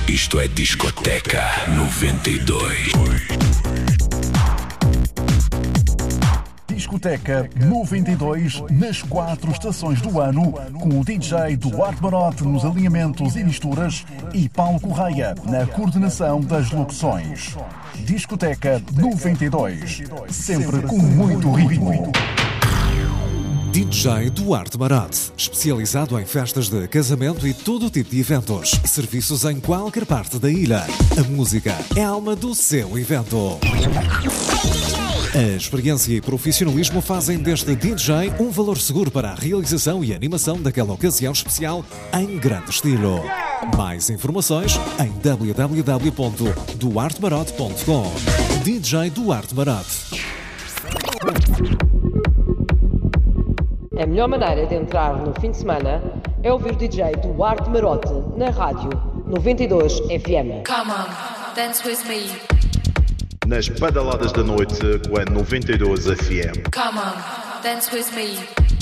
Isto é Discoteca 92. Discoteca 92 nas 4 estações do ano, com o DJ Duarte Marote nos alinhamentos e misturas e Paulo Correia na coordenação das locuções. Discoteca 92, sempre com muito ritmo. DJ Duarte Marote, especializado em festas de casamento e todo tipo de eventos. Serviços em qualquer parte da ilha. A música é a alma do seu evento. A experiência e profissionalismo fazem deste DJ um valor seguro para a realização e animação daquela ocasião especial em grande estilo. Mais informações em www.duartemarote.com. DJ Duarte Marote. A melhor maneira de entrar no fim de semana é ouvir o DJ Duarte Marote na rádio 92 FM. Come on, dance with me. Nas badaladas da noite com a 92 FM. Come on, dance with me.